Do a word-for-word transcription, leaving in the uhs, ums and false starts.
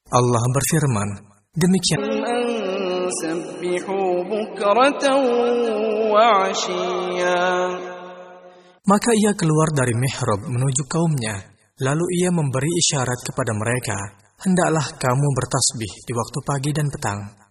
Allah berfirman, demikian. Maka ia keluar dari mihrab menuju kaumnya, lalu ia memberi isyarat kepada mereka, hendaklah kamu bertasbih di waktu pagi dan petang.